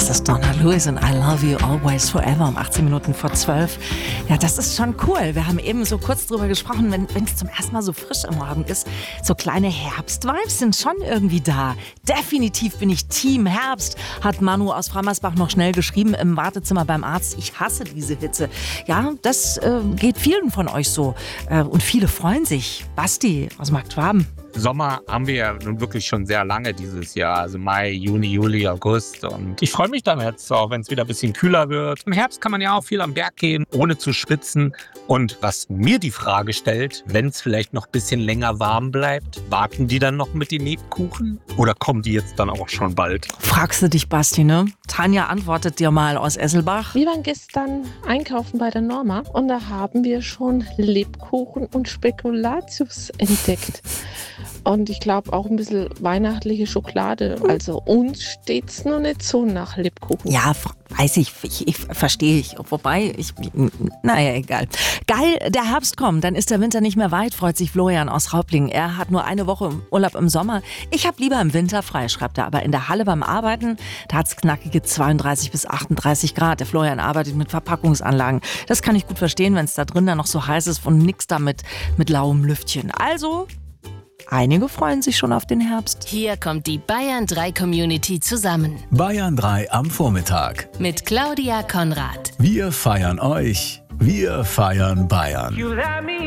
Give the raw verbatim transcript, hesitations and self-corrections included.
Das ist Donna Lewis und I Love You Always Forever um achtzehn Minuten vor zwölf. Ja, das ist schon cool. Wir haben eben so kurz drüber gesprochen, wenn es zum ersten Mal so frisch am Morgen ist. So kleine Herbstvibes sind schon irgendwie da. Definitiv bin ich Team Herbst, hat Manu aus Frammersbach noch schnell geschrieben im Wartezimmer beim Arzt. Ich hasse diese Hitze. Ja, das äh, geht vielen von euch so. Äh, und viele freuen sich. Basti aus Marktschwaben. Sommer haben wir ja nun wirklich schon sehr lange dieses Jahr, also Mai, Juni, Juli, August, und ich freue mich dann jetzt auch, wenn es wieder ein bisschen kühler wird. Im Herbst kann man ja auch viel am Berg gehen, ohne zu schwitzen, und was mir die Frage stellt, wenn es vielleicht noch ein bisschen länger warm bleibt, warten die dann noch mit den Lebkuchen oder kommen die jetzt dann auch schon bald? Fragst du dich, Basti, ne? Tanja antwortet dir mal aus Esselbach. Wir waren gestern einkaufen bei der Norma und da haben wir schon Lebkuchen und Spekulatius entdeckt. Und ich glaube auch ein bisschen weihnachtliche Schokolade. Also uns steht's noch nicht so nach Lebkuchen. Ja, weiß ich, ich, ich verstehe ich. Wobei, ich, naja, egal. Geil, der Herbst kommt, dann ist der Winter nicht mehr weit, freut sich Florian aus Raublingen. Er hat nur eine Woche Urlaub im Sommer. Ich habe lieber im Winter frei, schreibt er. Aber in der Halle beim Arbeiten, da hat's knackige zweiunddreißig bis achtunddreißig Grad. Der Florian arbeitet mit Verpackungsanlagen. Das kann ich gut verstehen, wenn es da drin dann noch so heiß ist und nix damit mit lauem Lüftchen. Also... einige freuen sich schon auf den Herbst. Hier kommt die Bayern drei Community zusammen. Bayern drei am Vormittag. Mit Claudia Konrad. Wir feiern euch. Wir feiern Bayern.